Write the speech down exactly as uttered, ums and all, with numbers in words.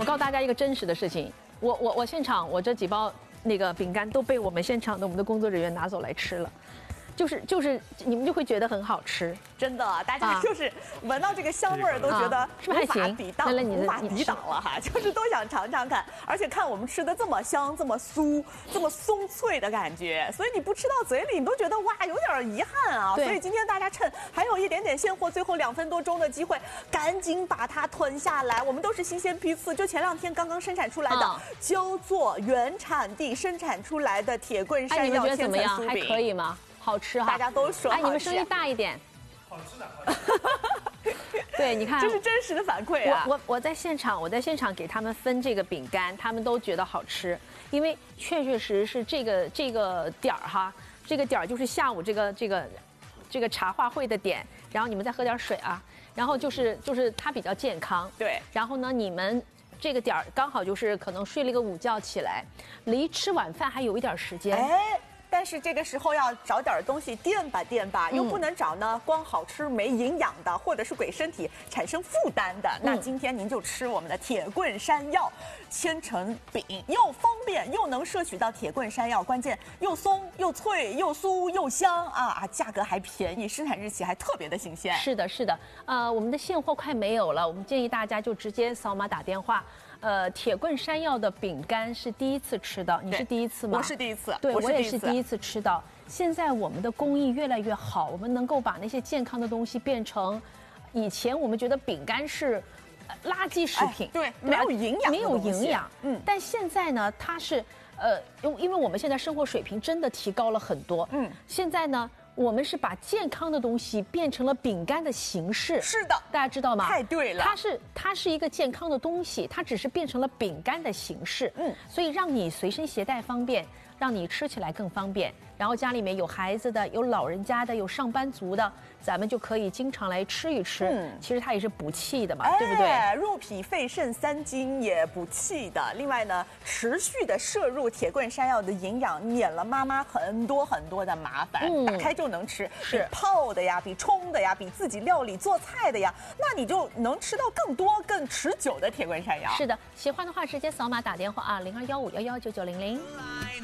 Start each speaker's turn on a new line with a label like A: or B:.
A: 我告诉大家一个真实的事情，我我我现场我这几包那个饼干都被我们现场的我们的工作人员拿走来吃了。就是就是你们就会觉得很好吃，
B: 真的，大家就是闻到这个香味儿都觉得无法抵挡，无法抵挡了哈，就是都想尝尝看。而且看我们吃的这么香、这么酥、这么松脆的感觉，所以你不吃到嘴里，你都觉得哇有点遗憾啊。所以今天大家趁还有一点点现货，最后两分多钟的机会，赶紧把它囤下来。我们都是新鲜批次，就前两天刚刚生产出来的焦作原产地生产出来的铁棍山药千层酥饼，
A: 还可以吗？好吃哈，
B: 大家都说好吃。
A: 哎，你们声音大一点。
C: 好吃的，好吃。
A: 对，你看，
B: 这是真实的反馈啊！
A: 我我我在现场，我在现场给他们分这个饼干，他们都觉得好吃，因为确确实实是这个这个点儿哈，这个点儿就是下午这个这个这个茶话会的点，然后你们再喝点水啊，然后就是就是它比较健康，
B: 对，
A: 然后呢你们。这个点儿刚好就是可能睡了一个午觉起来，离吃晚饭还有一点时间。
B: 哎，但是这个时候要找点东西垫吧垫吧，
A: 嗯、
B: 又不能找呢光好吃没营养的，或者是给身体产生负担的。嗯、那今天您就吃我们的铁棍山药千层饼，又方便又能摄取到铁棍山药，关键又松又脆又酥又香啊！价格还便宜，生产日期还特别的新鲜。
A: 是的，是的，呃，我们的现货快没有了，我们建议大家就直接扫码打电话。呃，铁棍山药的饼干是第一次吃到，你是第一次吗？
B: 我是第一次，
A: 对，我也是第一次吃到。现在我们的工艺越来越好，我们能够把那些健康的东西变成，以前我们觉得饼干是垃圾食品，
B: 哎、对，没有营养，
A: 没有营养。嗯，但现在呢，它是呃，因因为我们现在生活水平真的提高了很多。嗯，现在呢。我们是把健康的东西变成了饼干的形式，
B: 是的，
A: 大家知道吗？
B: 太对了，
A: 它是它是一个健康的东西，它只是变成了饼干的形式，嗯，所以让你随身携带方便，让你吃起来更方便。然后家里面有孩子的、有老人家的、有上班族的，咱们就可以经常来吃一吃。嗯，其实它也是补气的嘛，
B: 哎、
A: 对不对？
B: 入脾肺肾三经也补气的。另外呢，持续的摄入铁棍山药的营养，免了妈妈很多很多的麻烦。嗯，打开就能吃，
A: 是
B: 比泡的呀，比冲的呀，比自己料理做菜的呀，那你就能吃到更多更持久的铁棍山药。
A: 是的，喜欢的话直接扫码打电话啊，零二幺五幺幺九九零零。